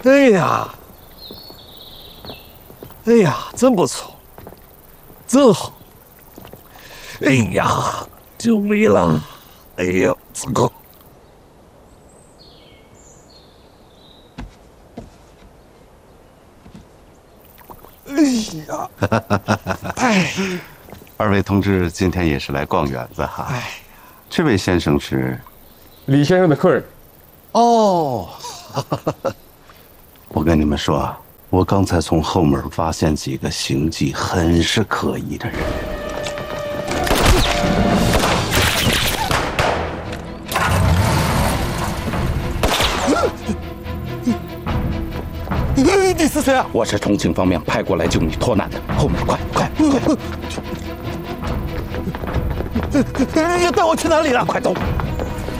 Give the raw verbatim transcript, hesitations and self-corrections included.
哎呀，哎呀，真不错，真好。哎呀，救命了！哎呀，糟糕！哎呀，哎， 二位同志今天也是来逛园子哈。哎，这位先生是李先生的客人。 哦，我跟你们说，我刚才从后门发现几个行迹很是可疑的人。 你是谁啊？ 我是重庆方面派过来救你脱难的，后面快快快！ 要带我去哪里了？ 快走！